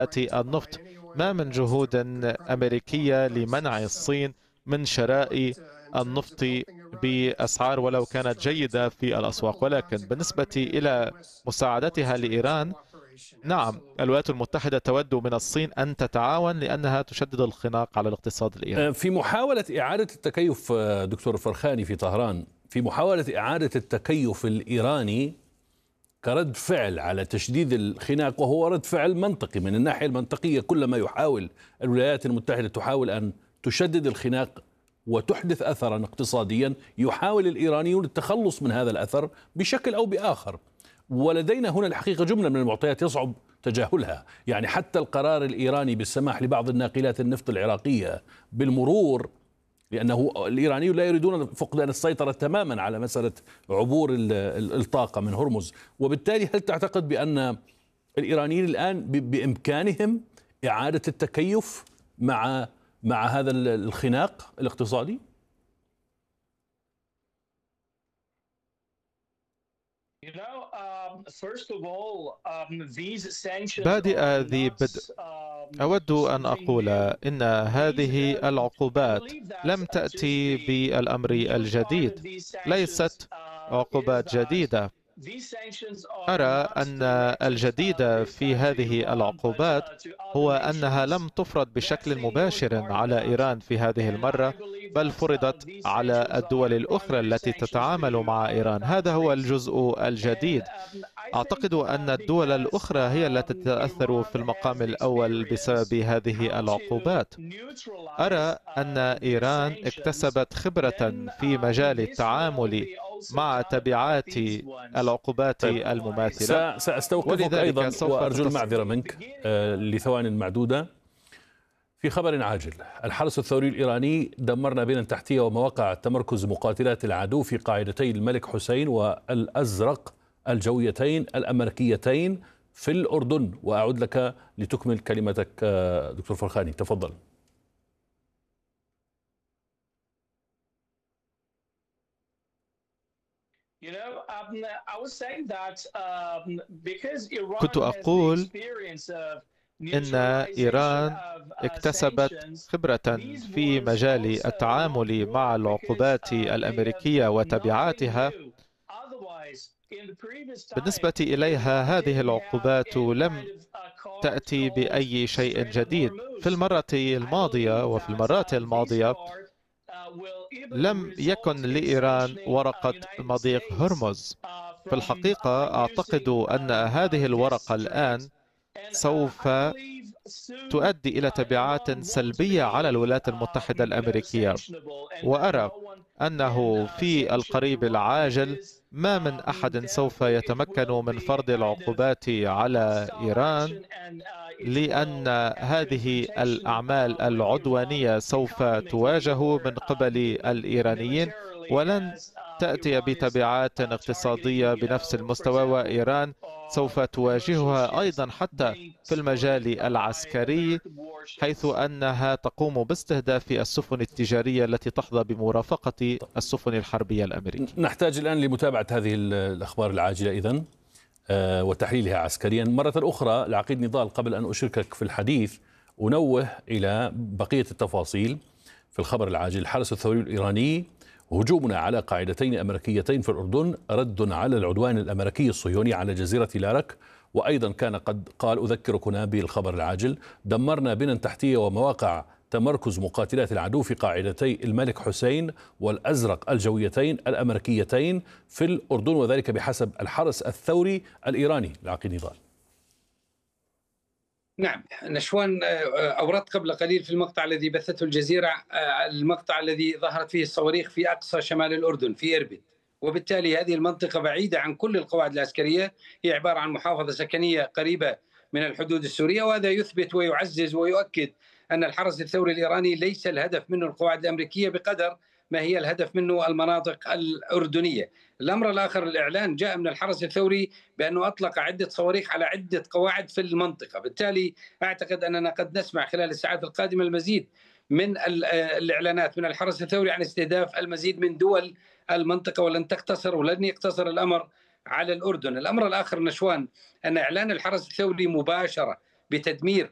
النفط. ما من جهود أمريكية لمنع الصين من شراء النفط بأسعار ولو كانت جيدة في الأسواق، ولكن بالنسبة إلى مساعدتها لإيران، نعم، الولايات المتحدة تود من الصين أن تتعاون لأنها تشدد الخناق على الاقتصاد الإيراني. في محاولة إعادة التكيف دكتور فرخاني في طهران، في محاولة إعادة التكيف الإيراني كرد فعل على تشديد الخناق، وهو رد فعل منطقي من الناحية المنطقية، كلما يحاول الولايات المتحدة تحاول أن تشدد الخناق وتحدث أثرا اقتصاديا، يحاول الإيرانيون التخلص من هذا الأثر بشكل أو بآخر. ولدينا هنا الحقيقة جملة من المعطيات يصعب تجاهلها، يعني حتى القرار الإيراني بالسماح لبعض الناقلات النفط العراقية بالمرور، لأنه الإيرانيون لا يريدون فقدان السيطرة تماما على مسألة عبور الطاقة من هرمز. وبالتالي هل تعتقد بأن الإيرانيين الآن بإمكانهم إعادة التكيف مع هذا الخناق الاقتصادي؟ بادئ ذي بدء، أود أن أقول إن هذه العقوبات لم تأتي بالأمر الجديد، ليست عقوبات جديدة. أرى أن الجديد في هذه العقوبات هو أنها لم تفرض بشكل مباشر على إيران في هذه المرة، بل فرضت على الدول الأخرى التي تتعامل مع إيران. هذا هو الجزء الجديد. أعتقد أن الدول الأخرى هي التي تتأثر في المقام الأول بسبب هذه العقوبات. أرى أن إيران اكتسبت خبرة في مجال التعامل مع تبعات العقوبات المماثلة. سأستوقفك أيضا وأرجو المعذرة منك لثوان معدودة. في خبر عاجل، الحرس الثوري الإيراني دمرنا بنى تحتية ومواقع تمركز مقاتلات العدو في قاعدتي الملك حسين والأزرق الجويتين الأمريكيتين في الأردن. وأعود لك لتكمل كلمتك دكتور فرخاني، تفضل. كنت أقول إن إيران اكتسبت خبرة في مجال التعامل مع العقوبات الأمريكية وتبعاتها. بالنسبة إليها هذه العقوبات لم تأتي بأي شيء جديد. في المرة الماضية وفي المرات الماضية لم يكن لإيران ورقة مضيق هرمز. في الحقيقة أعتقد أن هذه الورقة الآن سوف تؤدي إلى تبعات سلبية على الولايات المتحدة الأمريكية، وأرى أنه في القريب العاجل ما من أحد سوف يتمكن من فرض العقوبات على إيران، لأن هذه الأعمال العدوانية سوف تواجه من قبل الإيرانيين ولن تأتي بتبعات اقتصادية بنفس المستوى، وإيران سوف تواجهها أيضا حتى في المجال العسكري، حيث أنها تقوم باستهداف السفن التجارية التي تحظى بمرافقة السفن الحربية الأمريكية. نحتاج الآن لمتابعة هذه الأخبار العاجلة إذن وتحليلها عسكريا مرة أخرى. العقيد نضال، قبل أن أشاركك في الحديث أنوه إلى بقية التفاصيل في الخبر العاجل. الحرس الثوري الإيراني: هجومنا على قاعدتين أمريكيتين في الأردن رد على العدوان الأمريكي الصهيوني على جزيرة لارك. وأيضا كان قد قال، أذكرك هنا بالخبر العاجل: دمرنا بنى تحتية ومواقع تمركز مقاتلات العدو في قاعدتي الملك حسين والأزرق الجويتين الأمريكيتين في الأردن، وذلك بحسب الحرس الثوري الإيراني. العقيد نضال. نعم، نشوان أوردت قبل قليل في المقطع الذي بثته الجزيرة المقطع الذي ظهرت فيه الصواريخ في أقصى شمال الأردن في إربد، وبالتالي هذه المنطقة بعيدة عن كل القواعد العسكرية، هي عبارة عن محافظة سكنية قريبة من الحدود السورية، وهذا يثبت ويعزز ويؤكد أن الحرس الثوري الإيراني ليس الهدف منه القواعد الأمريكية بقدر ما هي الهدف منه المناطق الأردنية. الأمر الآخر، الإعلان جاء من الحرس الثوري بأنه أطلق عدة صواريخ على عدة قواعد في المنطقة، بالتالي أعتقد أننا قد نسمع خلال الساعات القادمة المزيد من الإعلانات من الحرس الثوري عن استهداف المزيد من دول المنطقة، ولن تقتصر ولن يقتصر الأمر على الأردن. الأمر الآخر نشوان، أن إعلان الحرس الثوري مباشرة بتدمير